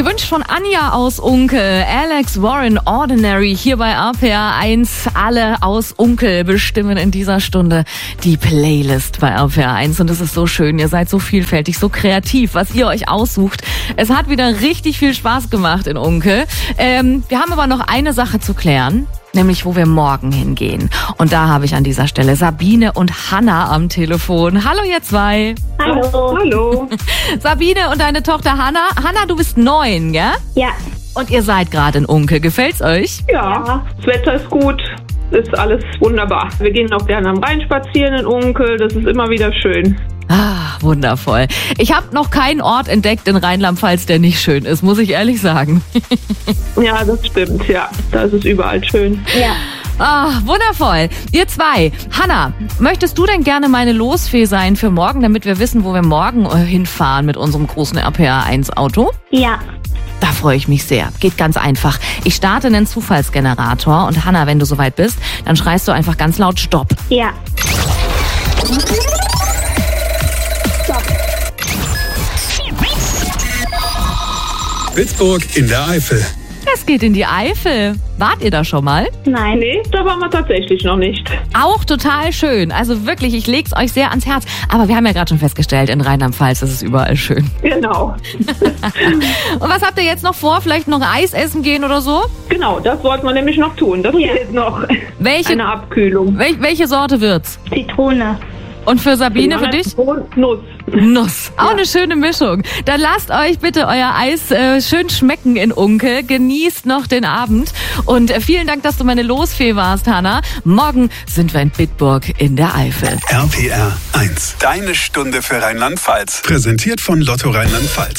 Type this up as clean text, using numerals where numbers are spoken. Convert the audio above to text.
Gewünscht von Anja aus Unkel, Alex Warren, Ordinary, hier bei RPR 1. Alle aus Unkel bestimmen in dieser Stunde die Playlist bei RPR 1. Und es ist so schön, ihr seid so vielfältig, so kreativ, was ihr euch aussucht. Es hat wieder richtig viel Spaß gemacht in Unkel. Wir haben aber noch eine Sache zu klären. Nämlich, wo wir morgen hingehen. Und da habe ich an dieser Stelle Sabine und Hanna am Telefon. Hallo ihr zwei. Hallo. Hallo. Sabine und deine Tochter Hanna. Hanna, du bist 9, gell? Ja. Und ihr seid gerade in Unkel. Gefällt's euch? Ja, das Wetter ist gut. Ist alles wunderbar. Wir gehen auch gerne am Rhein spazieren in Unkel. Das ist immer wieder schön. Ah, wundervoll. Ich habe noch keinen Ort entdeckt in Rheinland-Pfalz, der nicht schön ist, muss ich ehrlich sagen. Ja, das stimmt. Ja, da ist es überall schön. Ja. Ah, wundervoll. Ihr zwei. Hanna, möchtest du denn gerne meine Losfee sein für morgen, damit wir wissen, wo wir morgen hinfahren mit unserem großen RPR 1 Auto? Ja. Da freue ich mich sehr. Geht ganz einfach. Ich starte einen Zufallsgenerator und Hanna, wenn du soweit bist, dann schreist du einfach ganz laut Stopp. Ja. Pittsburgh in der Eifel. Es geht in die Eifel. Wart ihr da schon mal? Nein. Nee, da waren wir tatsächlich noch nicht. Auch total schön. Also wirklich, ich leg's euch sehr ans Herz. Aber wir haben ja gerade schon festgestellt, in Rheinland-Pfalz ist es überall schön. Genau. Und was habt ihr jetzt noch vor? Vielleicht noch Eis essen gehen oder so? Genau, das wollten wir nämlich noch tun. Das fehlt noch. Welche, Eine Abkühlung. welche Sorte wird's? Zitrone. Und für Sabine, für dich? Nuss. Nuss. Auch eine schöne Mischung. Dann lasst euch bitte euer Eis schön schmecken in Unkel. Genießt noch den Abend. Und vielen Dank, dass du meine Losfee warst, Hanna. Morgen sind wir in Bitburg in der Eifel. RPR 1. Deine Stunde für Rheinland-Pfalz. Präsentiert von Lotto Rheinland-Pfalz.